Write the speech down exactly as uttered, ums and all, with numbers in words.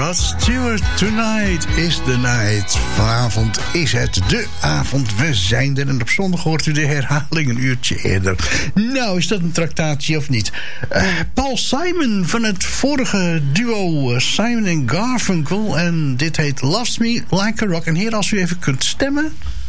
Rod Stewart. Tonight is the night. Vanavond is het de avond. We zijn er. En op zondag hoort u de herhaling een uurtje eerder. Nou, is dat een tractatie of niet? Uh, Paul Simon van het vorige duo uh, Simon en Garfunkel. En dit heet Loves Me Like a Rock. En heer, als u even kunt stemmen...